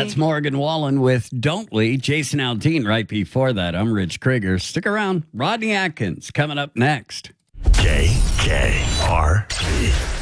That's Morgan Wallen with Don't We. Jason Aldean right before that. I'm Rich Krieger. Stick around. Rodney Atkins coming up next. KKRV.